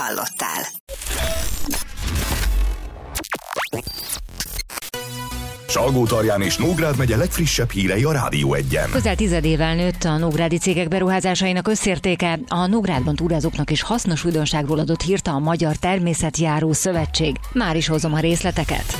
hallottál. Salgótarján és Nógrád megye legfrissebb hírei a Rádió Egyen. Közel 10 évvel nőtt a nógrádi cégek beruházásainak összértéke. A Nógrádban túrázóknak is hasznos újdonságról adott hírt a Magyar Természetjáró Szövetség. Már is hozom a részleteket.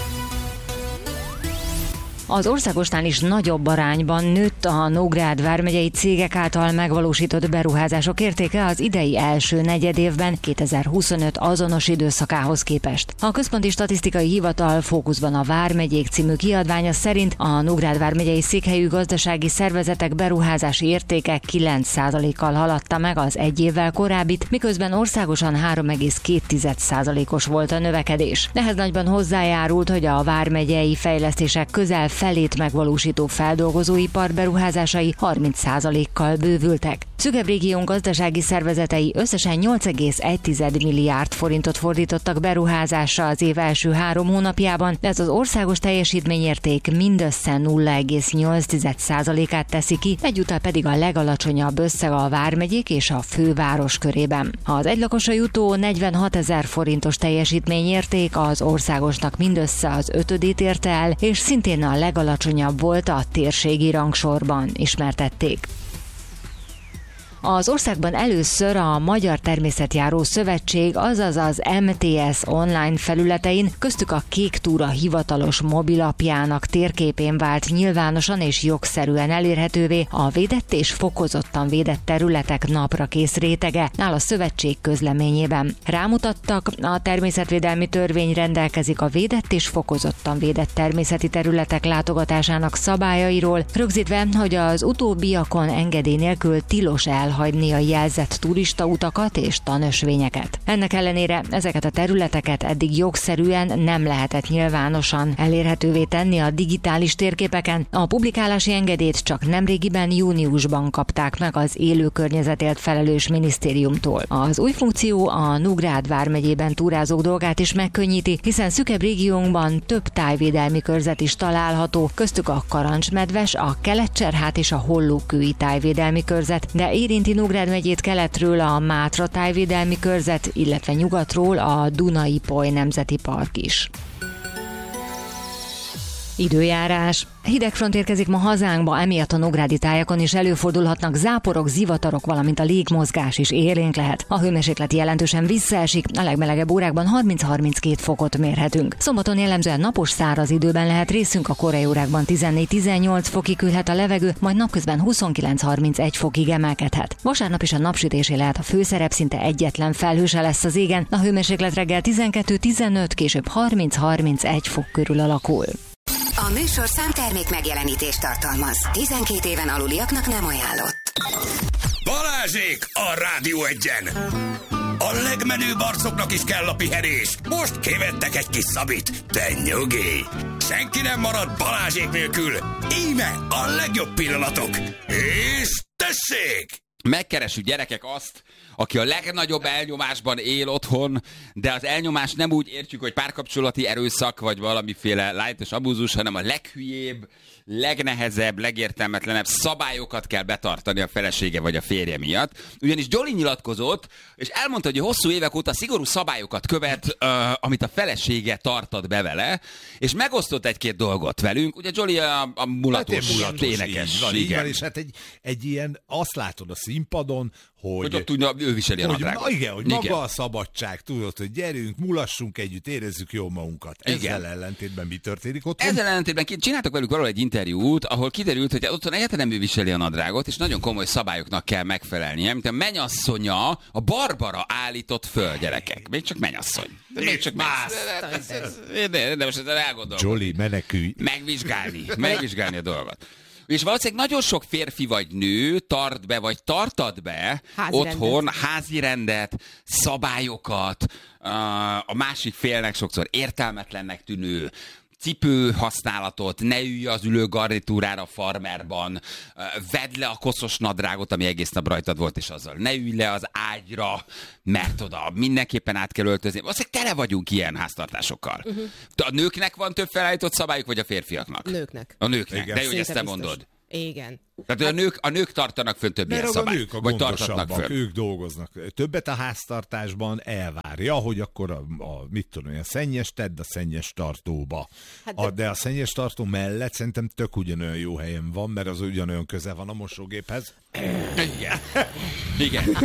Az országosnál is nagyobb arányban nőtt a Nógrád vármegyei cégek által megvalósított beruházások értéke az idei első negyedévben 2025 azonos időszakához képest. A Központi Statisztikai Hivatal Fókuszban a Vármegyék című kiadványa szerint a Nógrád vármegyei székhelyű gazdasági szervezetek beruházási értéke 9%-kal haladta meg az egy évvel korábbit, miközben országosan 3,2%-os volt a növekedés. Ehhez nagyban hozzájárult, hogy a vármegyei fejlesztések közel felét megvalósító feldolgozóipar beruházásai 30%-kal bővültek. Szűkebb régión gazdasági szervezetei összesen 8,1 milliárd forintot fordítottak beruházásra az év első 3 hónapjában, de ez az országos teljesítményérték mindössze 0,8%-át teszi ki, egyúttal pedig a legalacsonyabb összeg a vármegyék és a főváros körében. Az egylakosra jutó 46 000 forintos teljesítményérték az országosnak mindössze az 5-ödét érte el, és szintén a legalacsonyabb volt a térségi rangsorban, ismertették. Az országban először a Magyar Természetjáró Szövetség, azaz az MTS online felületein, köztük a Kék Túra hivatalos mobilapjának térképén vált nyilvánosan és jogszerűen elérhetővé a védett és fokozottan védett területek naprakész rétege, áll a szövetség közleményében. Rámutattak, a természetvédelmi törvény rendelkezik a védett és fokozottan védett természeti területek látogatásának szabályairól, rögzítve, hogy az utóbbiakon engedély nélkül tilos elhagyni a jelzett turistautakat és tanösvényeket. Ennek ellenére ezeket a területeket eddig jogszerűen nem lehetett nyilvánosan elérhetővé tenni a digitális térképeken. A publikálási engedélyt csak nemrégiben júniusban kapták meg az élő környezetért felelős minisztériumtól. Az új funkció a Nógrád vármegyében túrázók dolgát is megkönnyíti, hiszen szűkebb régiónkban több tájvédelmi körzet is található, köztük a Karancsmedves, a Kelet-Cserhát és a Hollókői tájvédelmi körzet, de érinti Nógrád megyét keletről a Mátra tájvédelmi körzet, illetve nyugatról a Duna-Ipoly nemzeti park is. Időjárás. Hideg front érkezik ma hazánkba, emiatt a nógrádi tájakon is előfordulhatnak záporok, zivatarok, valamint a légmozgás is élénk lehet. A hőmérséklet jelentősen visszaesik, a legmelegebb órákban 30-32 fokot mérhetünk. Szombaton jellemzően napos, száraz időben lehet részünk, a korai órákban 14-18 fokig küldhet a levegő, majd napközben 29-31 fokig emelkedhet. Vasárnap is a napsütésé lehet a főszerep, szinte egyetlen felhőse lesz az égen, a hőmérséklet reggel 12-15, később 30-31 fok körül alakul. A műsor számtermék megjelenítést tartalmaz. 12 éven aluliaknak nem ajánlott. Balázsék a Rádió Egyen! A legmenőbb arcoknak is kell a pihenés. Most kivettek egy kis szabit, de nyugi! Senki nem marad Balázsék nélkül. Íme a legjobb pillanatok. És tessék! Megkeressük, gyerekek, azt, aki a legnagyobb elnyomásban él otthon, de az elnyomás nem úgy értjük, hogy párkapcsolati erőszak, vagy valamiféle lájtos abúzus, hanem a leghülyébb, legnehezebb, legértelmetlenebb szabályokat kell betartani a felesége vagy a férje miatt. Ugyanis Jolly nyilatkozott, és elmondta, hogy hosszú évek óta szigorú szabályokat követ, amit a felesége tartat be vele, és megosztott egy-két dolgot velünk. Ugye Jolly a mulatos énekes. Igen, és hát egy ilyen, azt látod a színpadon, hogy ott ugye ő viseli a nadrágot. Igen, hogy maga a szabadság, tudod, hogy gyerünk, mulassunk együtt, érezzük jól magunkat. Ezzel ellentétben mi történik ott? Ezzel ellentétben csináltak velük valahol egy interjút, ahol kiderült, hogy otthon egyáltalán nem ő viseli a nadrágot, és nagyon komoly szabályoknak kell megfelelnie, mint a mennyasszonya, a Barbara állított föl, gyerekek. Még csak mennyasszony. Még csak de most ezzel elgondolkodom. Jolly, menekülj. Megvizsgálni a dolgot. És valószínűleg nagyon sok férfi vagy nő tart be, vagy tartat be otthon házirendet, szabályokat, a másik félnek sokszor értelmetlennek tűnő cipő használatot, ne ülj az ülő garnitúrára farmerban, vedd le a koszos nadrágot, ami egész nap rajtad volt, és azzal ne ülj le az ágyra, mert oda mindenképpen át kell öltözni. Valószínűleg tele vagyunk ilyen háztartásokkal. A nőknek van több felállított szabályuk, vagy a férfiaknak? Nőknek. A nőknek, igen. de jó, hogy ezt te mondod. Igen. Tehát a nők tartanak fönn több ilyen szabályt. A nők a gondosabbak, ők dolgoznak többet a háztartásban, elvárja, hogy akkor a szennyes tedd a szennyes tartóba. De a szennyes tartó mellett szerintem tök ugyanolyan jó helyen van, mert az ugyanolyan közel van a mosógéphez. Igen.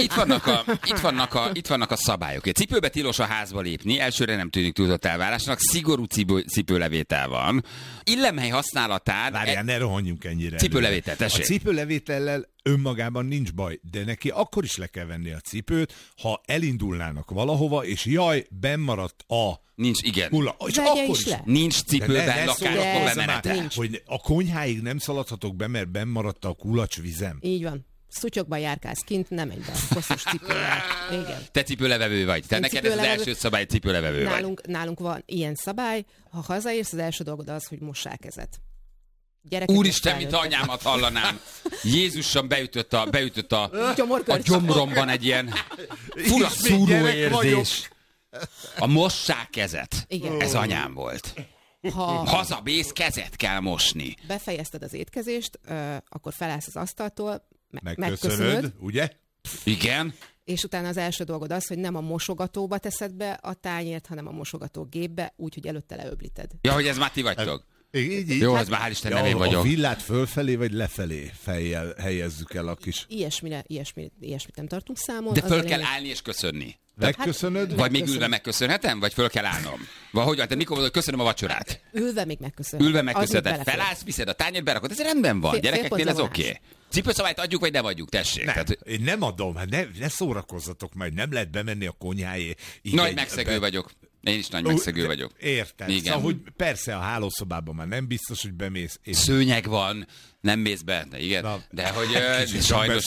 Itt vannak a szabályok. Egy cipőbe tilos a házba lépni, elsőre nem tűnik túlzott elvárásnak, szigorú cipőlevétel van. Illemhely használatán... Várjál, ne rohanjunk ennyire. Cipőlevétel, tessék. A cipőlevétellel önmagában nincs baj, de neki akkor is le kell venni a cipőt, ha elindulnának valahova, és bennmaradt a... Nincs, igen. És akkor is. Nincs cipőben lakásba bemenete. Hogy a konyháig nem szaladhatok be, mert bennmaradt a kulacsvizem. Így van. Szutyokban járkálsz kint, nem egy koszos cipővel. Igen. Te cipőlevevő vagy. Te neked ez az első szabály, cipőlevevő vagy. Nálunk van ilyen szabály. Ha hazaérsz, az első dolgod az, hogy mossál kezet. Úristen, mint anyámat hallanám. Jézusom beütött a gyomromban egy ilyen fura szúró érzés. A mossák kezet. Igen. Ez anyám volt. Ha hazamész, kezet kell mosni. Befejezted az étkezést, akkor felállsz az asztaltól, megköszönöd, ugye? Igen. És utána az első dolgod az, hogy nem a mosogatóba teszed be a tányért, hanem a mosogatógépbe, úgyhogy előtte leöblíted. Ja, hogy ez már ti vagytok. Így. Jó, ez már hál' Isten nem én vagyok. A villát fölfelé vagy lefelé fejjel helyezzük el a kis... Ilyesmit nem tartunk számon. De föl kell állni és köszönni. Megköszönöd? Vagy még ülve megköszönhetem? Vagy föl kell állnom? Vagy hogy? Te mikor mondod, köszönöm a vacsorát? Ülve még megköszönhetem. Ülve megköszönhetem. Felállsz, viszed a tányért, berakod. Ez rendben van. Gyerekeknél ez oké. Cipőszabályt adjuk, vagy nem adjuk, tessék. Nem, én nem adom, ne szórakozzatok majd, nem lehet bemenni a konyhájé. Nagy megszegő vagyok. Én is nagy megszegő vagyok. Érted. Igen. Szóval, hogy persze a hálószobában már nem biztos, hogy bemész. Szőnyeg van, nem mész be, de igen. Na, de hogy sajnos...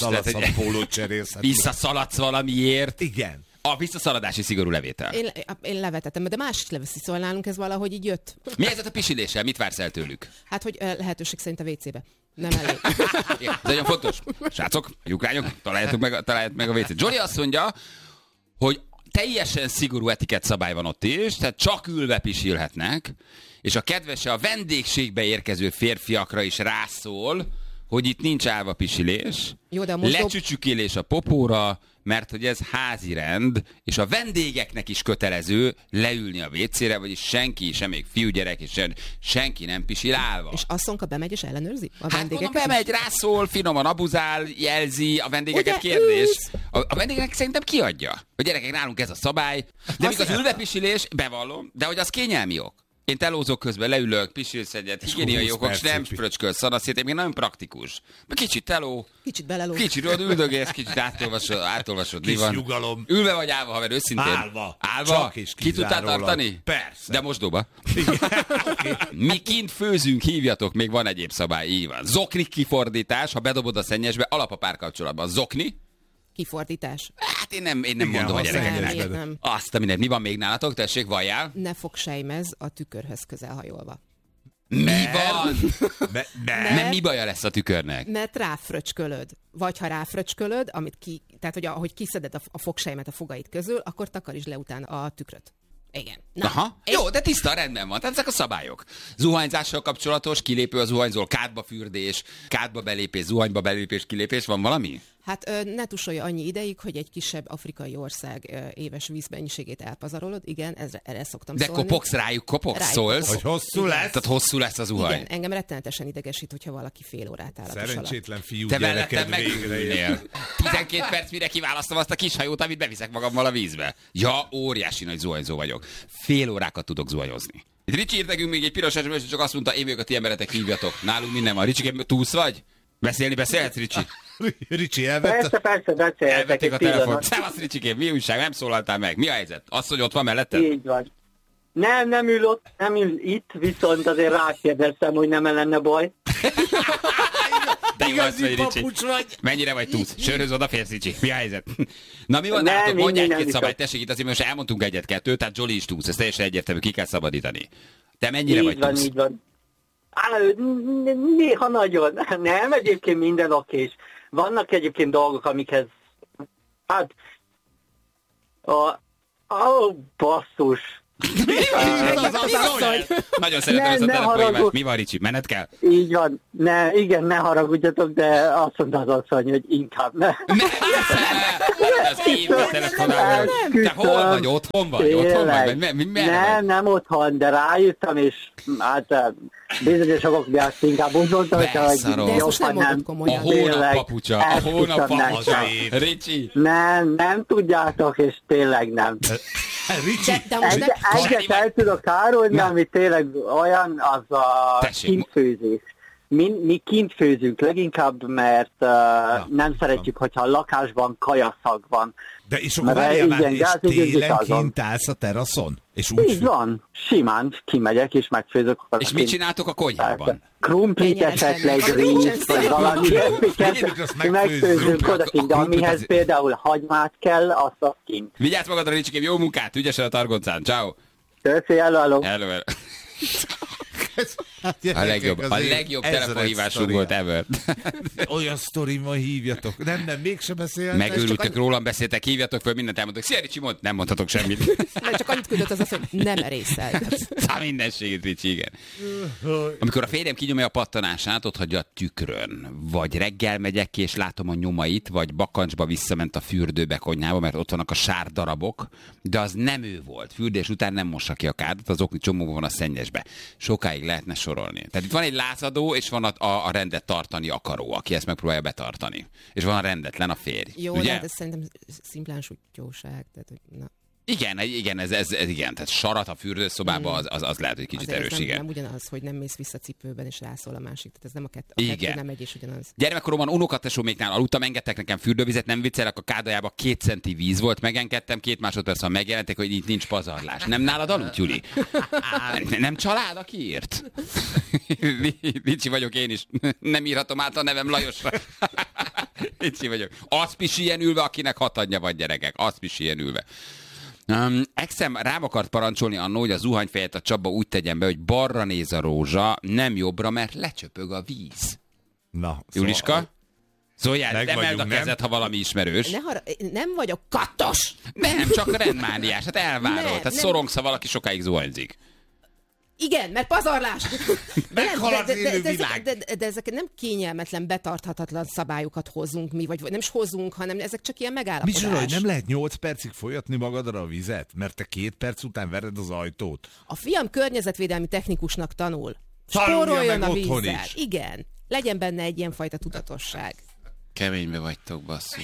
Visszaszaladsz valamiért. Igen. A visszaszaladási szigorú levétel. Én levetettem, de más is leveszi, szóval nálunk ez valahogy így jött. Mi ez a pisiléssel? Mit vársz el tőlük? Hát, hogy lehetőség szerint a WC-be. Nem elég. Ez nagyon fontos. Srácok, ukrányok, találjátok meg a WC-t. Zsoli azt mondja, hogy teljesen szigorú etikett szabály van ott is, tehát csak ülve pisilhetnek, és a kedvese a vendégségbe érkező férfiakra is rászól, hogy itt nincs állva pisilés, lecsücsükélés a popóra, mert hogy ez házi rend, és a vendégeknek is kötelező leülni a WC-re, vagyis senki, sem még fiúgyerek, és senki nem pisil állva. És asszonka bemegy és ellenőrzi a vendégeket? Hát bemegy, rászól, finoman abuzál, jelzi, a vendégeket kérdés. A vendégeknek szerintem kiadja. A gyerekek, nálunk ez a szabály. De még az ülvepisilés, bevallom, de hogy az kényelmi ok. Én telózok közben, leülök, pisilsz egyet, higiéniai okok, nem spröcskölsz, szanaszét, még nagyon praktikus. Kicsit teló, kicsit beleló. Kicsit üldögész, kicsit átolvasod, mi van. Nyugalom. Ülve vagy állva, haver, őszintén. Állva? Ki tudtál tartani? Persze. De mosdóba. Mi kint főzünk, hívjatok, még van egyéb szabály, így van. Zokni kifordítás, ha bedobod a szennyesbe, alap a párkapcsolatban. Zokni. Kifordítás. Hát én nem mondom a gyerekeknek. Azt a mindent. Mi van még nálatok? Tessék, valljál. Ne fogsejmez a tükörhöz közelhajolva. Mi van? Mert mi baja lesz a tükörnek? Mert ráfröcskölöd. Vagy ha ráfröcskölöd, tehát hogy ahogy kiszeded a fogsejmet a fogait közül, akkor takarítsd le utána a tükröt. Igen. Na, aha. Jó, de tiszta, rendben van. Tehát ezek a szabályok. Zuhanyzással kapcsolatos, kilépő a zuhanyzól, kádba fürdés, kádba belépés, zuhanyba belépés, kilépés, van valami? Hát ne tusolja annyi ideig, hogy egy kisebb afrikai ország éves vízmennyiségét elpazarolod. Igen, erre szoktam szólni. De kopogsz rájuk, szólsz? Hogy hosszú lesz? Tehát hosszú lesz a zuhany. Igen, engem rettenetesen idegesít, hogyha valaki fél órát áll a alatt. Szerencsétlen fiú te gyereked végre él. 12 perc, mire kiválasztom azt a kis hajót, amit beviszek magammal a vízbe. Ja, óriási nagy zuhanyzó vagyok. Fél órákat tudok zuhanyozni. Itt Ricsi írt nekünk még egy piros SMS, csak azt mondta, én vagyok a ti emberetek, hívjatok. Nálunk minden van. Ricsi, túlsz vagy? Beszélhetsz, Ricsi? Ricsi elvette? Persze, beszélhetek. Elvették a telefont. Szevasz, Ricsikém, mi újság? Nem szólaltál meg. Mi a helyzet? Az, hogy ott van melletted? Így van. Nem ül itt, viszont azért rákérdeztem, hogy nem lenne baj. De jó az, hogy Ricsi. Mennyire vagy túsz? Sörhöz odaférsz, Ricsi. Mi a helyzet? Na mi van nálatok? Mondj egy-két szabályt, tessék, itt azért most elmondtunk egyet-kettőt, tehát Zsoli is túsz. Ez teljesen egyértelmű, ki kell szabadítani. Te mennyire vagy túsz? Így van. Néha nagyon. Nem, egyébként minden okés. Vannak egyébként dolgok, amikhez basszus. Nagyon szeretem ezt a telefonhívást. Mi van, Ricsi? Menet kell? Így van. Ne haragudjatok, de azt mondta az asszony, hogy inkább ne. Az én telefonálom. Te hol vagy? Otthon vagy? Nem otthon, de rájöttem, és hát bizonyos okok miatt inkább úgy mondtam, hogy jobban nem. A hónap papucsa. A hónap papucsa. Ricsi. Nem tudjátok, és tényleg nem. Ricsi, egyet el tudok árulni, ami tényleg olyan, az a kintfőzés. Mi kint főzünk leginkább, mert nem szeretjük, hogyha a lakásban kajaszag van. De és akkor várjál, és télen kint állsz a teraszon? Így van, simán kimegyek és megfőzök. És mit csináltok a konyhában? Krumplit esetleg, rízt, vagy valami ilyesmiket megfőzünk odakint, de amihez például hagymát kell, azt kint. Vigyázz magadra, Ricsikém, jó munkát, ügyesen a targoncán, ciao. Köszi, hello. A legjobb telefonhívásunk volt ever. Olyan sztorimmal hívjatok. Nem, mégsem beszéltek. Megőrültök, rólam beszéltek, hívjatok föl, mindent elmondtok. Szia, Ricsi, nem mondhatok semmit. Mert csak annyit küldött az, hogy nem erészelj. Mindenségét, Ricsi, igen. Amikor a férjem kinyomja a pattanását, ott hagyja a tükrön. Vagy reggel megyek ki, és látom a nyomait, vagy bakancsba visszament a fürdőbe, konyhába, mert ott vannak a sárdarabok, de az nem ő volt. Fürdés után nem mossa ki a kádat, az okni csomóban van a szennyesbe. Sokáig lehetne sorolni. Tehát itt van egy lázadó, és van a rendet tartani akaró, aki ezt megpróbálja betartani. És van a rendetlen, a férj. Jó, ugye? de ez szerintem szimplán sutyóság. Tehát, na. Igen, ez igen. Tehát sarat a fürdőszobában, az lehet, hogy kicsit erős, igen. Nem ugyanaz, hogy nem mész vissza cipőben, és rászól a másik. Tehát ez nem a kettő nem egy és ugyanaz. Gyermekkoromban unokatesóméknál aludtam, engedtek nekem fürdővizet, nem viccelek, a kádajába 2 centi víz volt, megengedtem, 2 másodperc van megjelentek, hogy itt nincs pazarlás. Nem nálad aludt, Juli? Nem család, aki írt? Ricsi vagyok én is. Nem írhatom át a nevem Lajosra. Ricsi vagyok. Az pisiljen ülve, akinek 6 anyja van, gyerekek. Az pisiljen ülve. Exem rám akart parancsolni annó, hogy a zuhanyfejet a Csaba úgy tegyen be, hogy balra néz a rózsa, nem jobbra, mert lecsöpög a víz. Na, Juliska? Szóljál, emeld a kezed, ha valami ismerős. Nem vagyok kattos! Nem, csak rendmániás, hát elvárol. Tehát szorongsz, ha valaki sokáig zuhanyzik. Igen, mert pazarlás! Meghal az élő világ! De ezek nem kényelmetlen, betarthatatlan szabályokat hozunk mi, vagy nem is hozunk, hanem ezek csak ilyen megállapodás. Micsoda, hogy nem lehet 8 percig folyatni magadra a vizet? Mert te 2 perc után vered az ajtót. A fiam környezetvédelmi technikusnak tanul. Tanulja Spóroljon meg a otthon vízzel. is. Igen. Legyen benne egy ilyenfajta tudatosság. Keménybe vagytok, basszus.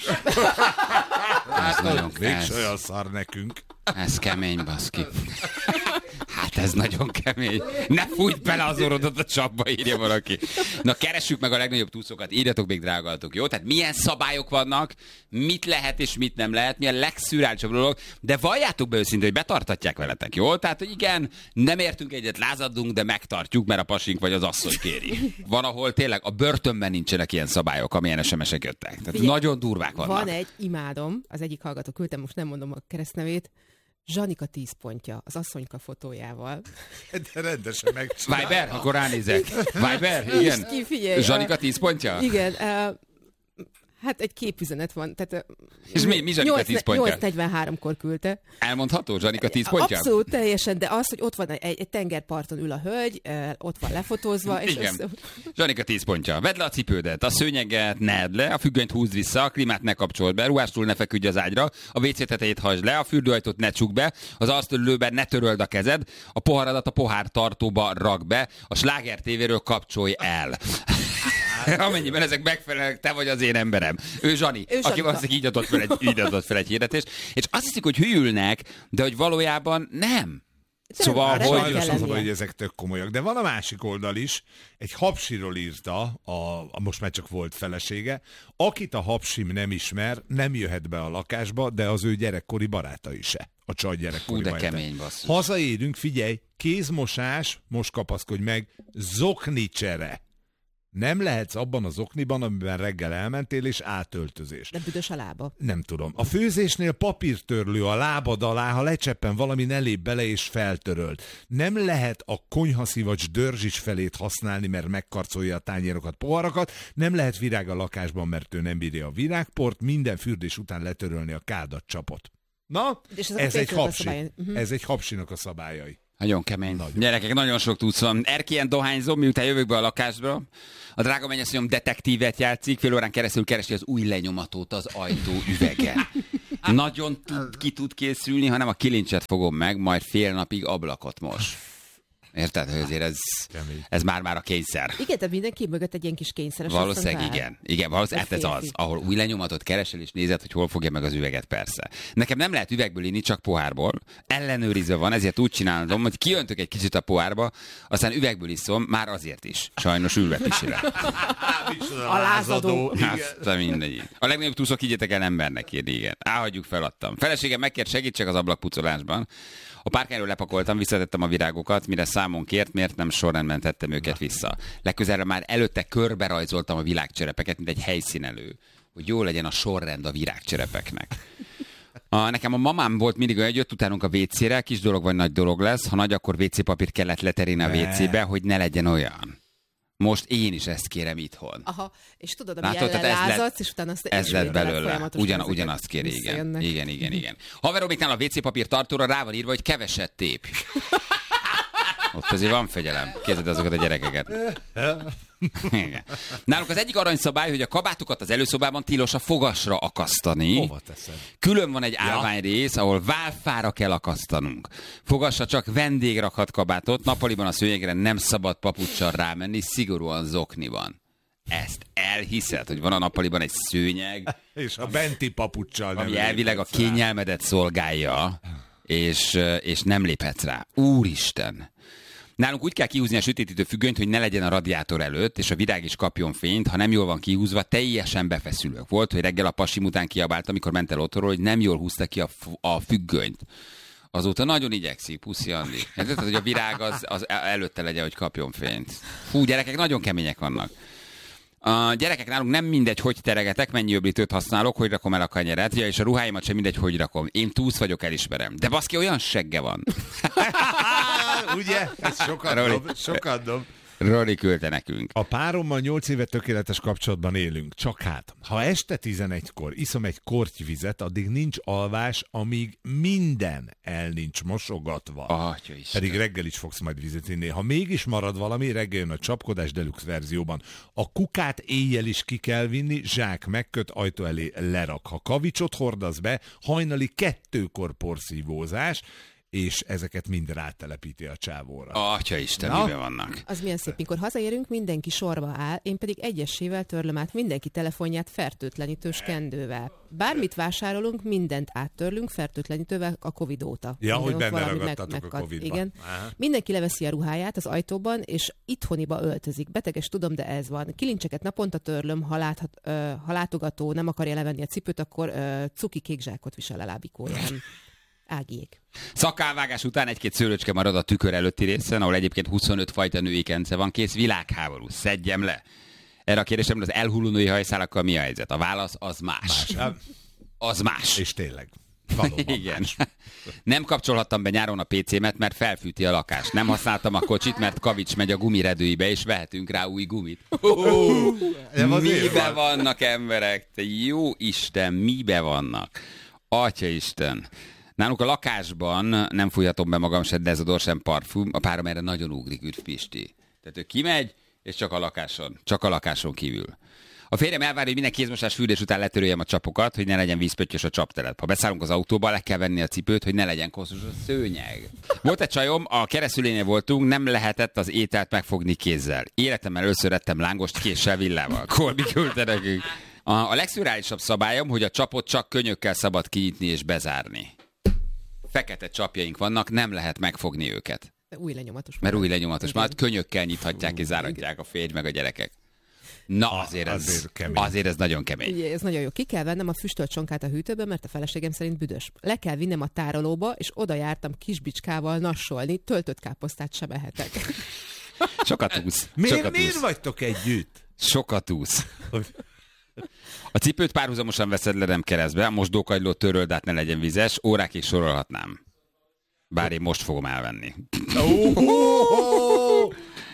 Hát nagyon kemény. Olyan szar nekünk. Ez kemény, baszki. Hát ez nagyon kemény. Ne fújt bele az orrodat a csapba, írja valaki. Na, keressük meg a legnagyobb túszokat, írjatok még, drágaltok, jó? Tehát milyen szabályok vannak, mit lehet és mit nem lehet, mi a legszürreálisabb dolog, de valljátok be őszintén, hogy betartatják veletek, jó? Tehát, hogy igen, nem értünk egyet, lázadunk, de megtartjuk, mert a pasink vagy az asszony kéri. Van, ahol tényleg a börtönben nincsenek ilyen szabályok, amilyen SMS-ek jöttek. Tehát figyelj, nagyon durvák vannak. Van egy, imádom, az egyik hallgató küldtem, most nem mondom a keresztnevét, Zsanika 10 pontja, az asszonyka fotójával. De rendesen megcsinálom. Viber? Akkor ránézek. Viber? Igen. Zsanika 10 pontja? Igen. Hát egy képüzenet van. Tehát, és mi Zsanika 10 pontja? 8:43-kor küldte. Elmondható Zsanika 10 pontja? Abszolút, teljesen, de az, hogy ott van egy tengerparton ül a hölgy, ott van lefotózva. És igen. Zsanika 10 pontja. Vedd le a cipődet, a szőnyeget ne edd le, a függönyt húzd vissza, a klímát ne kapcsold be, ruhástól ne feküdj az ágyra, a WC tetejét hajtsd le, a fürdőajtót ne csukd be, az asztalülőben ne töröld a kezed, a poharadat a pohártartóba rakd be, a Sláger tévéről kapcsolj el. Amennyiben ezek megfelelnek, te vagy az én emberem. Ő Zsani, aki valószínűleg így adott fel egy hirdetést. És azt hiszik, hogy hülyülnek, de hogy valójában nem. Szóval, hogy ezek tök komolyak. De van a másik oldal is. Egy hapsiról írta, a most már csak volt felesége, akit a hapsim nem ismer, nem jöhet be a lakásba, de az ő gyerekkori barátai se. A csaj gyerekkori barátai. Hú, de kemény, basszus. Hazaérünk, figyelj, kézmosás, most kapaszkodj meg, zoknicsere. Nem lehetsz abban az okniban, amiben reggel elmentél, és átöltözés. De büdös a lába. Nem tudom. A főzésnél papírtörlő a lábad alá, ha lecseppen valami, ne lép bele és feltöröld. Nem lehet a konyhaszivacs dörzsis felét használni, mert megkarcolja a tányérokat, poharakat. Nem lehet virág a lakásban, mert ő nem bírja a virágport. Minden fürdés után letörölni a kádat csapot. Na, ez egy hapsinak a szabályai. Nagyon kemény. Gyerekek, nagyon sok tudszom. Erkélyen dohányzom, miután jövök be a lakásba. A drága mennyasszonyom detektívet játszik, fél órán keresztül keresi az új lenyomatot az ajtó üvegen. Nagyon ki tud készülni, hanem a kilincset fogom meg, majd fél napig ablakot mos. Érted, hogy azért ez már a kényszer. Igen, de mindenki mögött egy ilyen kis kényszeres. Valószínűleg igen, valószínűleg ez az, ahol új lenyomatot keresel és nézed, hogy hol fogja meg az üveget, persze. Nekem nem lehet üvegből inni, csak pohárból. Ellenőrizve van, ezért úgy csinálom, hogy kiöntök egy kicsit a pohárba, aztán üvegből iszom, már azért is. Sajnos ülve pisire. A lázadó. Mindegy. A legnagyobb túszok igyetek el embernek írni, igen. Hagyjuk, feladtam. Feleségem megkért, segítsek az ablakpucolásban. A párkányról lepakoltam, visszatettem a virágokat, mire számon kért, miért nem sorrendben tettem őket vissza. Legközelebb már előtte körbe rajzoltam a virágcserepeket, mint egy helyszínelő, hogy jó legyen a sorrend a virágcserepeknek. Nekem a mamám volt mindig olyan, hogy jött utánunk a WC-re, kis dolog vagy nagy dolog lesz, ha nagy, akkor WC papírt kellett leterélni a WC-be, hogy ne legyen olyan. Most én is ezt kérem itthon. Aha, és tudod, ami lázadsz, és utána azt ez lett belőle. Ugyanazt kéri, igen. Haveromiknál a WC papír tartóra rá van írva, hogy keveset tépj. Ott azért van fegyelem. Képzeld azokat a gyerekeket. Igen. Nálunk az egyik aranyszabály, hogy a kabátokat az előszobában tilos a fogasra akasztani. Hova teszed? Külön van egy állványrész, ahol válfára kell akasztanunk. Fogasra csak vendég rakhat kabátot, nappaliban a szőnyegre nem szabad papuccsal rámenni, szigorúan zokniban. Ezt elhiszed, hogy van a nappaliban egy szőnyeg, és a benti papuccsal ami elvileg a kényelmedet szolgálja, és nem léphetsz rá. Úristen! Nálunk úgy kell kihúzni a sötétítő függönyt, hogy ne legyen a radiátor előtt, és a virág is kapjon fényt, ha nem jól van kihúzva, teljesen befeszülök. Volt, hogy reggel a pasim után kiabáltam, amikor ment el otthonról, hogy nem jól húzta ki a függönyt. Azóta nagyon igyekszik, puszi Andi. Tehát, hogy a virág az előtte legyen, hogy kapjon fényt. Fú, gyerekek nagyon kemények vannak. A gyerekek nálunk nem mindegy, hogy teregetek, mennyi öblítőt használok, hogy rakom el a kanyeret, és a ruháimat sem mindegy, hogy rakom. Én túsz vagyok, elismerem. De baszki, olyan segge van. Ugye? Ez sokat dob. Roli küldte nekünk. A párommal 8 éve tökéletes kapcsolatban élünk. Csak hát, ha este 11-kor iszom egy kortyvizet, addig nincs alvás, amíg minden el nincs mosogatva. Pedig reggel is fogsz majd vizet inni. Ha mégis marad valami, reggel jön a csapkodás deluxe verzióban. A kukát éjjel is ki kell vinni, zsák megköt, ajtó elé lerak. Ha kavicsot hordasz be, hajnali 2-kor porszívózás, és ezeket mind rátelepíti a csávóra. Atyaisten, miben vannak? Az milyen szép, mikor hazaérünk, mindenki sorba áll, én pedig egyesével törlöm át mindenki telefonját fertőtlenítős kendővel. Bármit vásárolunk, mindent áttörlünk fertőtlenítővel a Covid óta. Ja, hogy benne ragadtatok a Covidba. Igen. Mindenki leveszi a ruháját az ajtóban, és itthoniba öltözik. Beteges, tudom, de ez van. Kilincseket naponta törlöm, ha látogató nem akarja levenni a cipőt, akkor cuki kék zsákot visel a lábikóján. Ágiék. Szakálvágás után egy-két szőlőcske marad a tükör előtti részen, ahol egyébként 25 fajta női kence van, kész világháború. Szedjem le. Erre a kérdésemre az elhulló női hajszálakkal mi a helyzet? A válasz az más. Az más. És tényleg. Igen. Nem kapcsolhattam be nyáron a PC-met, mert felfűti a lakást. Nem használtam a kocsit, mert kavics megy a gumiredőibe, és vehetünk rá új gumit. Mibe vannak emberek? Te jó Isten, mibe vannak? Atyaisten. Nálunk a lakásban nem fújhatom be magam se dezodor, sem parfüm, a párom erre nagyon ugrik, üdv Pisti. Tehát ő kimegy, és csak a lakáson kívül. A férjem elvárja, hogy minden kézmosás fürdés után letöröljem a csapokat, hogy ne legyen vízpöttyös a csaptelep. Ha beszállunk az autóba, le kell venni a cipőt, hogy ne legyen koszos a szőnyeg. Volt egy csajom, a keresztülénél voltunk, nem lehetett az ételt megfogni kézzel. Életemben először ettem lángost késsel, villával. Kolbi küldte nekünk. A legszürreálisabb szabályom, hogy a csapot csak könyökkel szabad kinyitni és bezárni. Fekete csapjaink vannak, nem lehet megfogni őket. Új lenyomatos. Mert új lenyomatos. Már könyökkel nyithatják és záratják a férj meg a gyerekek. Na, azért ez nagyon kemény. Ugye, ez nagyon jó. Ki kell vennem a füstölt csonkát a hűtőbe, mert a feleségem szerint büdös. Le kell vinnem a tárolóba, és oda jártam kisbicskával nassolni, töltött káposztát sem ehetek. Sokat úsz. Miért vagytok együtt? Sokat úsz. A cipőt párhuzamosan veszed le, nem keresztbe, a mosdókagylót töröld át, ne legyen vizes, órákig sorolhatnám. Bár én most fogom elvenni.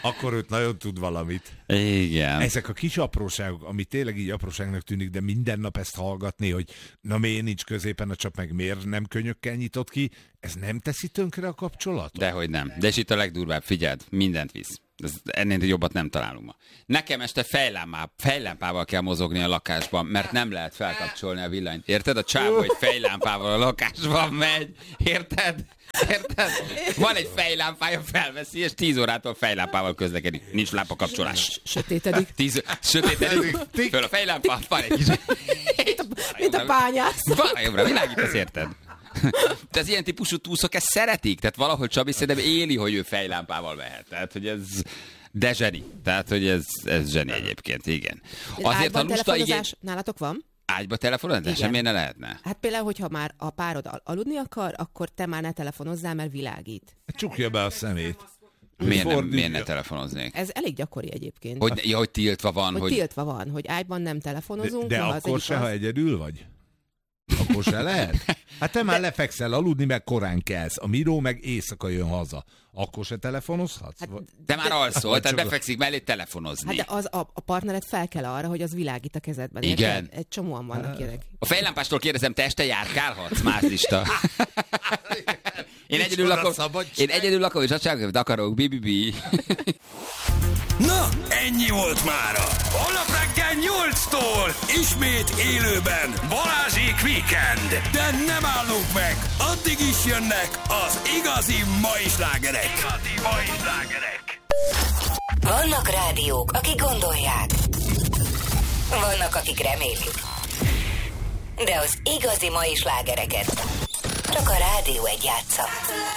Akkor őt nagyon tud valamit. Igen. Ezek a kis apróságok, ami tényleg így apróságnak tűnik, de minden nap ezt hallgatni, hogy na miért nincs középen a csap, meg miért nem könyökkel nyitott ki, ez nem teszi tönkre a kapcsolatot? Dehogy nem. De és itt a legdurvább, figyeld, mindent visz. Ennél jobbat nem találunk ma. Nekem este fejlámpával kell mozogni a lakásban, mert nem lehet felkapcsolni a villanyt. Érted? A csávó egy fejlámpával a lakásban megy. Érted? Van egy fejlámpája, felveszi, és 10 órától fejlámpával közlekedik. Nincs lámpakapcsolás. Sötétedik. Sötétedik. Föl a fejlámpa, van egy kis... Mint a bányász. Balra jobbra, világítasz, érted? De az ilyen típusú túszok ezt szeretik, tehát valahol Csabi szerintem éli, hogy ő fejlámpával mehet. Tehát, hogy ez... De zseni. Tehát, hogy ez zseni egyébként, igen. Azért a lusta nálatok van? Ágyba telefonozás? Semmiért ne lehetne? Hát például, hogyha már a párod aludni akar, akkor te már ne telefonozzál, mert világít. Csukja be a szemét. Miért ne telefonoznék? Ez elég gyakori egyébként. Hogy tiltva van. Hogy tiltva van, hogy ágyban nem telefonozunk. De akkor se, ha egyedül vagy? Akkor se lehet? Hát te már lefekszel aludni, meg korán kelsz. A Miró meg éjszaka jön haza. Akkor se telefonozhatsz? Hát, de már alszol, tehát befekszik mellé telefonozni. Hát de az a partnered fel kell arra, hogy az világít a kezedben. Igen. Egy csomóan vannak ilyenek. A fejlámpástól kérdezem, te este járkálhatsz, mázlista? Én egyedül lakom, és azt csinálok, akarok, bi. Na, ennyi volt mára. Holnap reggel 8-tól ismét élőben Balázsék Weekend. De nem állunk meg, addig is jönnek az igazi mai slágerek. Vannak rádiók, akik gondolják. Vannak, akik remélik. De az igazi mai slágereket csak a Rádió 1 játsza.